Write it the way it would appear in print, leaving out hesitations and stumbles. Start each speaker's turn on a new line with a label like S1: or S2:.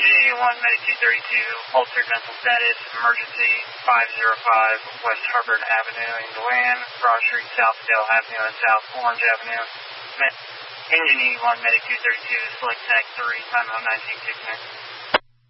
S1: Engine 81, Medic 232, altered mental status, emergency 505 West Hubbard Avenue in Dewan, Broad Street, South Dale Avenue, and South Orange Avenue. Engine 81, Medic 232, select tag 3, time 1969.